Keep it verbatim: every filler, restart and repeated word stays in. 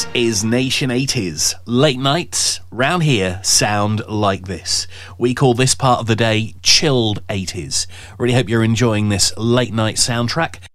is Nation eighties. Late nights round here sound like this. We call this part of the day chilled eighties. Really hope you're enjoying this late night soundtrack.